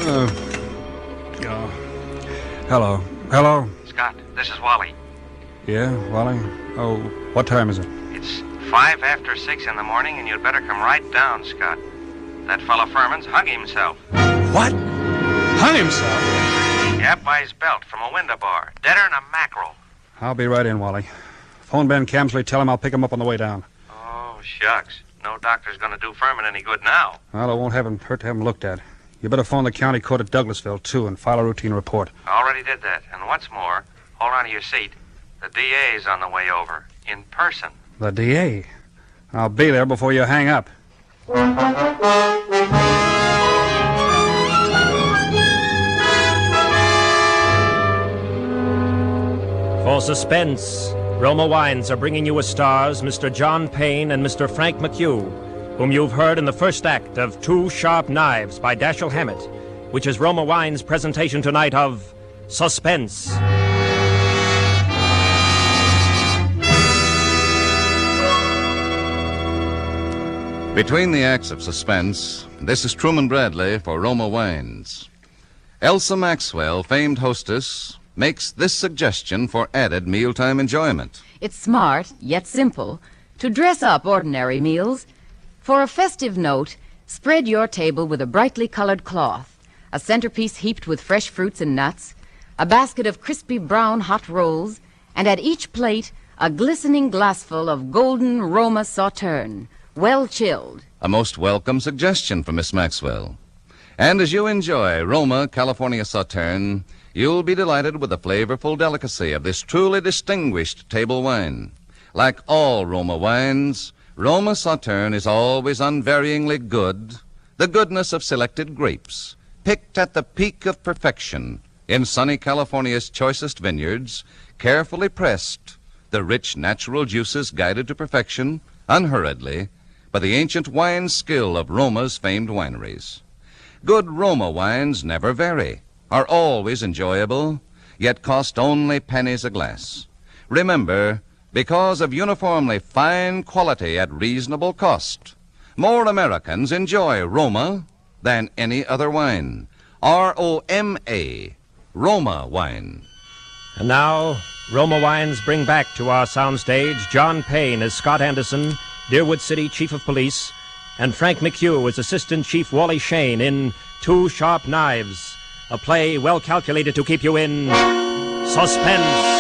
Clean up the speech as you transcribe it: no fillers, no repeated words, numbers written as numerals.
Hello. Hello? Scott, this is Wally. Yeah, Wally? Oh, what time is it? It's 5 after 6 in the morning, and you'd better come right down, Scott. That fellow Furman's hung himself. What? Hung himself? Yeah, by his belt from a window bar. Deader than a mackerel. I'll be right in, Wally. Phone Ben Camsley, tell him I'll pick him up on the way down. Oh, shucks. No doctor's going to do Furman any good now. Well, it won't hurt to have him looked at. You better phone the county court at Douglasville, too, and file a routine report. Already did that. And what's more, hold on to your seat. The DA's on the way over. In person. The DA? I'll be there before you hang up. For suspense, Roma Wines are bringing you as stars Mr. John Payne and Mr. Frank McHugh, whom you've heard in the first act of Two Sharp Knives by Dashiell Hammett, which is Roma Wines' presentation tonight of Suspense. Between the acts of Suspense, this is Truman Bradley for Roma Wines. Elsa Maxwell, famed hostess, makes this suggestion for added mealtime enjoyment. It's smart, yet simple, to dress up ordinary meals. For a festive note, spread your table with a brightly colored cloth, a centerpiece heaped with fresh fruits and nuts, a basket of crispy brown hot rolls, and at each plate a glistening glassful of golden Roma Sauterne, well chilled. A most welcome suggestion from Miss Maxwell. And as you enjoy Roma California Sauterne, you'll be delighted with the flavorful delicacy of this truly distinguished table wine. Like all Roma wines, Roma Sauterne is always unvaryingly good, the goodness of selected grapes, picked at the peak of perfection in sunny California's choicest vineyards, carefully pressed, the rich natural juices guided to perfection, unhurriedly, by the ancient wine skill of Roma's famed wineries. Good Roma wines never vary, are always enjoyable, yet cost only pennies a glass. Remember, because of uniformly fine quality at reasonable cost, more Americans enjoy Roma than any other wine. R-O-M-A, Roma wine. And now, Roma Wines bring back to our soundstage John Payne as Scott Anderson, Deerwood City Chief of Police, and Frank McHugh as Assistant Chief Wally Shane in Two Sharp Knives, a play well calculated to keep you in suspense.